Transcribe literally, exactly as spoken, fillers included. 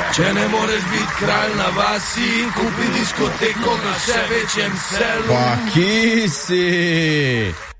Če ne moreš biti kralj na vasi in kupi diskoteko na še večjem selu. Pa ki si?